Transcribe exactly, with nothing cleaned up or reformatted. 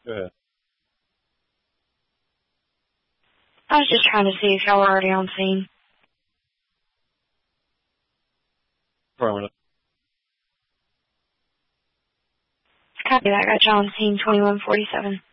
Go ahead. I was just trying to see if y'all were already on scene. Affirmative. Copy that. Got y'all on scene twenty-one forty-seven.